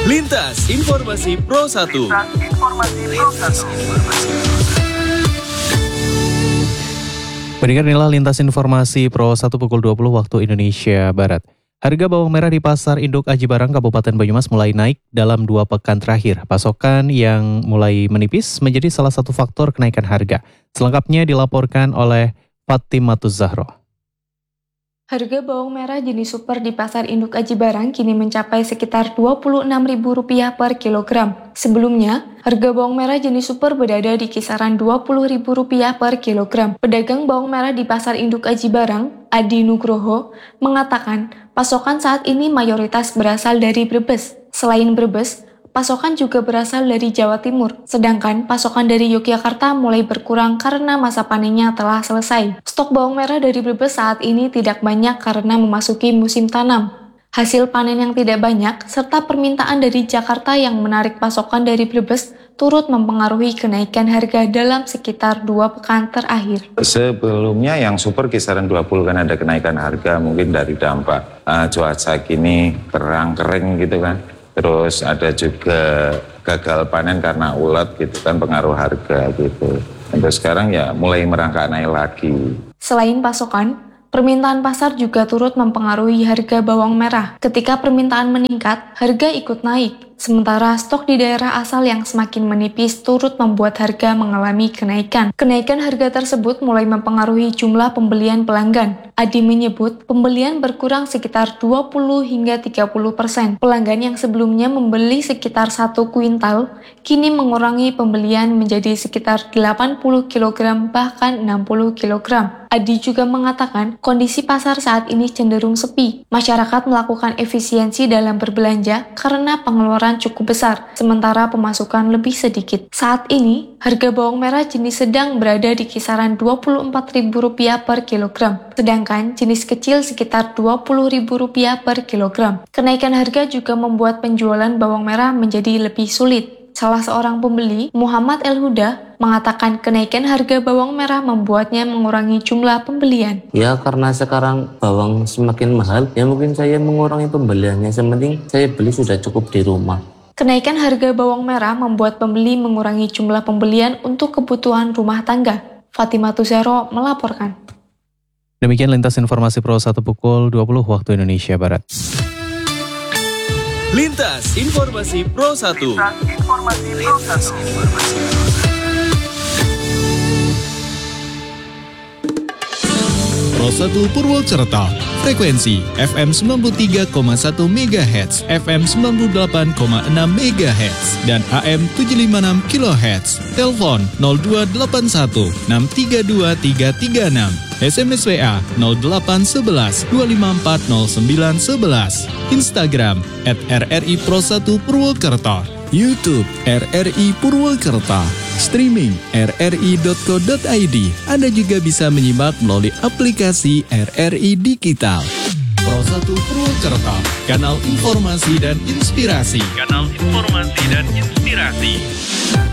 Lintas Informasi Pro 1. Pendengar, inilah Lintas Informasi Pro 1 pukul 20 waktu Indonesia Barat. Harga bawang merah di Pasar Induk Aji Barang Kabupaten Banyumas mulai naik dalam 2 pekan terakhir. Pasokan yang mulai menipis menjadi salah satu faktor kenaikan harga. Selengkapnya dilaporkan oleh Fatimatuz Zahro. Harga bawang merah jenis super di Pasar Induk Aji Barang kini mencapai sekitar Rp26.000 per kilogram. Sebelumnya, harga bawang merah jenis super berada di kisaran Rp20.000 per kilogram. Pedagang bawang merah di Pasar Induk Aji Barang, Adi Nugroho, mengatakan pasokan saat ini mayoritas berasal dari Brebes. Selain Brebes, pasokan juga berasal dari Jawa Timur, sedangkan pasokan dari Yogyakarta mulai berkurang karena masa panennya telah selesai. Stok bawang merah dari Brebes saat ini tidak banyak karena memasuki musim tanam. Hasil panen yang tidak banyak, serta permintaan dari Jakarta yang menarik pasokan dari Brebes, turut mempengaruhi kenaikan harga dalam sekitar 2 pekan terakhir. Sebelumnya yang super kisaran 20 kan ada kenaikan harga mungkin dari dampak cuaca kini terang kering gitu kan. Terus ada juga gagal panen karena ulat gitu kan, pengaruh harga gitu. Untuk sekarang ya mulai merangkak naik lagi. Selain pasokan, permintaan pasar juga turut mempengaruhi harga bawang merah. Ketika permintaan meningkat, harga ikut naik. Sementara stok di daerah asal yang semakin menipis turut membuat harga mengalami kenaikan. Kenaikan harga tersebut mulai mempengaruhi jumlah pembelian pelanggan. Adi menyebut pembelian berkurang sekitar 20 hingga 30%. Pelanggan yang sebelumnya membeli sekitar 1 kuintal, kini mengurangi pembelian menjadi sekitar 80 kg bahkan 60 kg. Adi juga mengatakan kondisi pasar saat ini cenderung sepi. Masyarakat melakukan efisiensi dalam berbelanja karena pengeluaran cukup besar, sementara pemasukan lebih sedikit. Saat ini, harga bawang merah jenis sedang berada di kisaran Rp24.000 per kilogram, sedangkan jenis kecil sekitar Rp20.000 per kilogram. Kenaikan harga juga membuat penjualan bawang merah menjadi lebih sulit. Salah seorang pembeli, Muhammad El Huda, mengatakan kenaikan harga bawang merah membuatnya mengurangi jumlah pembelian. Ya karena sekarang bawang semakin mahal, ya mungkin saya mengurangi pembeliannya. Sementing saya beli sudah cukup di rumah. Kenaikan harga bawang merah membuat pembeli mengurangi jumlah pembelian untuk kebutuhan rumah tangga. Fatimatuz Zahro melaporkan. Demikian Lintas Informasi Pro 1 pukul 20 waktu Indonesia Barat. Lintas Informasi Pro 1. Pro 1 Purwokerto, frekuensi FM 93,1 MHz, FM 98,6 MHz, dan AM 756 kHz. Telepon 0281 632 336. SMS WA 0811 254 0911. Instagram @RRI Pro 1 Purwokerto. YouTube RRI Purwokerto. Streaming rri.co.id. Anda juga bisa menyimak melalui aplikasi RRI Digital. Pro 1 Purwokerto, kanal informasi dan inspirasi.